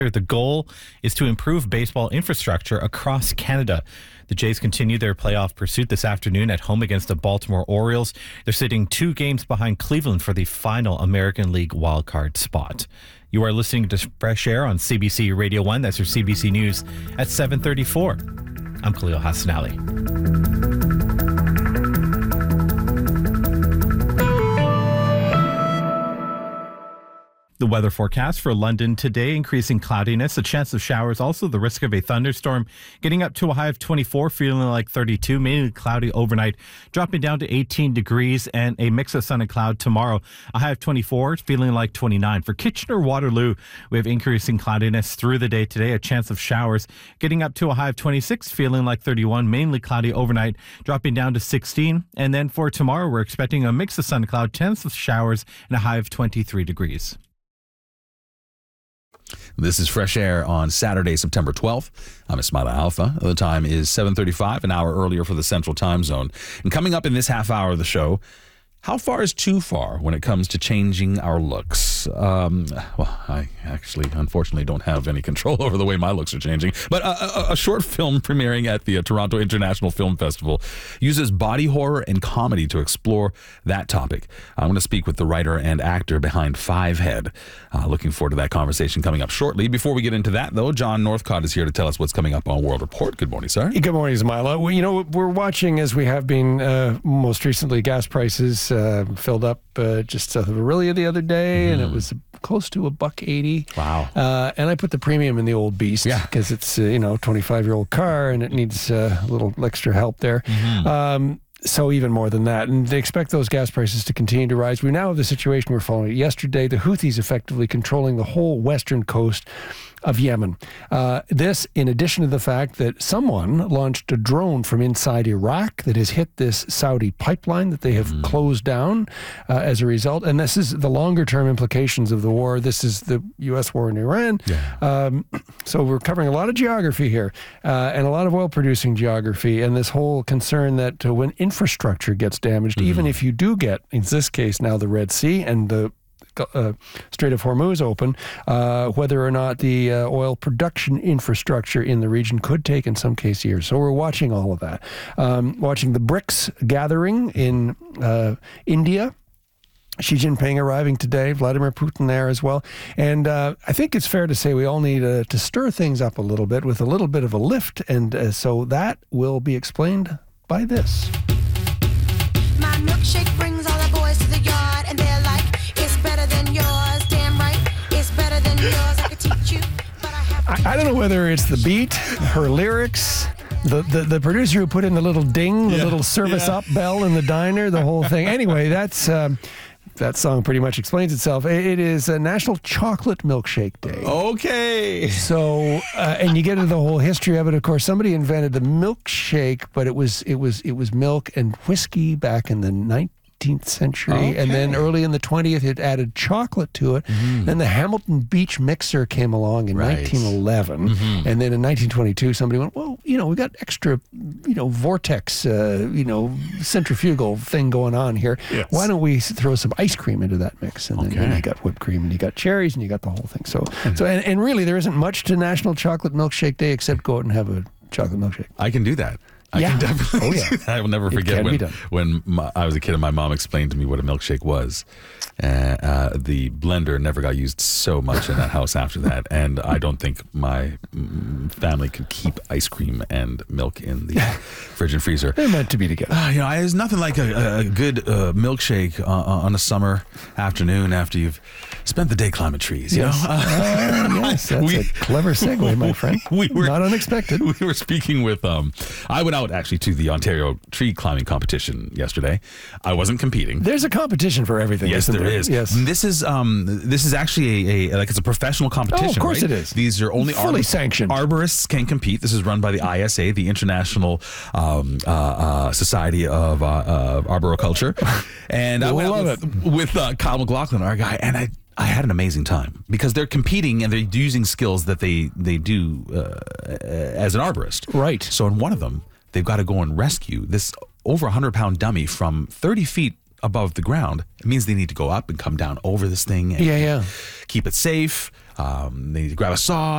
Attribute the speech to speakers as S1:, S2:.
S1: The goal is to improve baseball infrastructure across Canada. The Jays continue their playoff pursuit this afternoon at home against the Baltimore Orioles. They're sitting 2 games behind Cleveland for the final American League wildcard spot. You are listening to Fresh Air on CBC Radio 1. That's your CBC News at 7:34. I'm Khalil Hassan Ali. The weather forecast for London today, increasing cloudiness, a chance of showers, also the risk of a thunderstorm, getting up to a high of 24, feeling like 32, mainly cloudy overnight, dropping down to 18 degrees and a mix of sun and cloud tomorrow, a high of 24, feeling like 29. For Kitchener-Waterloo, we have increasing cloudiness through the day today, a chance of showers, getting up to a high of 26, feeling like 31, mainly cloudy overnight, dropping down to 16. And then for tomorrow, we're expecting a mix of sun and cloud, chance of showers, and a high of 23 degrees.
S2: This is Fresh Air on Saturday, September 12th. I'm Ismaila Alfa. The time is 7:35, an hour earlier for the Central Time Zone. And coming up in this half hour of the show, how far is too far when it comes to changing our looks? Well, I actually, unfortunately, don't have any control over the way my looks are changing. But a short film premiering at the Toronto International Film Festival uses body horror and comedy to explore that topic. I'm going to speak with the writer and actor behind Fivehead. Looking forward to that conversation coming up shortly. Before we get into that, though, John Northcott is here to tell us what's coming up on World Report. Good morning, sir.
S3: Good morning, Ismaila. Well, we're watching, as we have been most recently, gas prices filled up just south of Orillia the other day, and it was close to $1.80.
S2: Wow.
S3: And I put the premium in the old beast because it's 25-year-old car and it needs a little extra help there. So even more than that. And they expect those gas prices to continue to rise. We now have the situation we're following yesterday. The Houthis effectively controlling the whole western coast of Yemen. This, in addition to the fact that someone launched a drone from inside Iraq that has hit this Saudi pipeline that they have closed down as a result. And this is the longer-term implications of the war. This is the U.S. war in Iran. So we're covering a lot of geography here and a lot of oil-producing geography, and this whole concern that when infrastructure gets damaged, even if you do get, in this case now, the Red Sea and the Strait of Hormuz open, whether or not the oil production infrastructure in the region could take, in some cases, years. So we're watching all of that. Watching the BRICS gathering in India. Xi Jinping arriving today, Vladimir Putin there as well. And I think it's fair to say we all need to stir things up a little bit with a little bit of a lift. And so that will be explained by this.
S4: My milkshake brings all the boys to the yard, and they're like, it's better than yours. Damn right, it's better than yours. I could teach you, but
S3: I don't know whether it's the beat, her lyrics, the producer who put in the little ding, the little service up bell in the diner, the whole thing. Anyway, that's that song pretty much explains itself. It is a National Chocolate Milkshake Day.
S2: Okay.
S3: So, and you get into the whole history of it. Of course, somebody invented the milkshake, but it was milk and whiskey back in the 19th century, and then early in the 20th it added chocolate to it. Then the Hamilton Beach mixer came along in 1911, and then in 1922 somebody went, well, we got extra vortex centrifugal thing going on here. Why don't we throw some ice cream into that mix? And then you got whipped cream and you got cherries and you got the whole thing. So and really there isn't much to National Chocolate Milkshake Day except go out and have a chocolate milkshake.
S2: I can do that. I can definitely do that. I will never forget when I was a kid and my mom explained to me what a milkshake was. The blender never got used so much in that house after that, and I don't think my family could keep ice cream and milk in the fridge and freezer.
S3: They're meant to be together.
S2: There's nothing like a good milkshake on a summer afternoon after you've spent the day climbing trees.
S3: Yes, that's a clever segue, my friend. Not unexpected.
S2: We were speaking with, I went out actually to the Ontario tree climbing competition yesterday. I wasn't competing.
S3: There's a competition for everything.
S2: Yes, there is.
S3: Yes.
S2: This is actually it's a professional competition.
S3: Oh, of course it is.
S2: These are only
S3: fully sanctioned.
S2: Arborists can compete. This is run by the ISA, the International Society of Arboriculture, and I went out with Kyle McLaughlin, our guy, and I had an amazing time because they're competing and they're using skills that they do as an arborist.
S3: Right.
S2: So in one of them, they've got to go and rescue this over 100-pound dummy from 30 feet above the ground. It means they need to go up and come down over this thing and keep it safe. They need to grab a saw